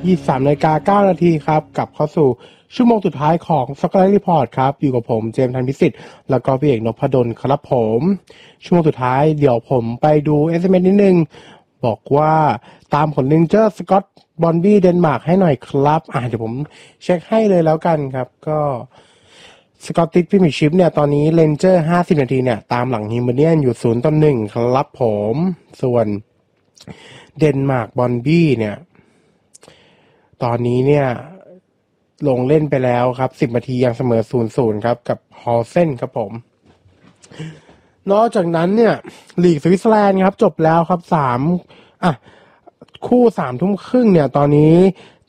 23:09 นาทีครับกลับเข้าสู่ชั่วโมงสุดท้ายของ Soccer Report ครับอยู่กับผมเจมส์ธันพิสิทธิ์แล้วก็พี่เอกนพดลครับผมชั่วโมงสุดท้ายเดี๋ยวผมไปดู SMS นิดนึงบอกว่าตามผลลิงเจอร์สกอตบอนบี้เดนมาร์กให้หน่อยครับเดี๋ยวผมเช็คให้เลยแล้วกันครับก็สกอตติชพรีเมียร์ชิพเนี่ยตอนนี้เรนเจอร์50 นาทีเนี่ยตามหลังฮิมเบอร์เนียนอยู่0-1ครับผมส่วนเดนมาร์กบอนบี้เนี่ยตอนนี้เนี่ยลงเล่นไปแล้วครับ10 นาทียังเสมอ0-0ครับกับฮอลเซนครับผมนอกจากนั้นเนี่ยลีกสวิตเซอร์แลนด์ครับจบแล้วครับคู่ 3 ทุ่มครึ่งเนี่ยตอนนี้